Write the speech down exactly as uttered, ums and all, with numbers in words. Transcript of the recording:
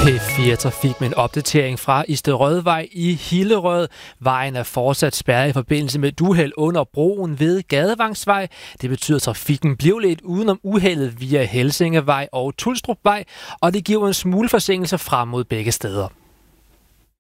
P fire Trafik med en opdatering fra Isterødvej i Hillerød. Vejen er fortsat spærret i forbindelse med et uheld under broen ved Gadevangsvej. Det betyder, at trafikken bliver lidt udenom uheldet via Helsingevej og Tulstrupvej, og det giver en smule forsinkelser frem mod begge steder.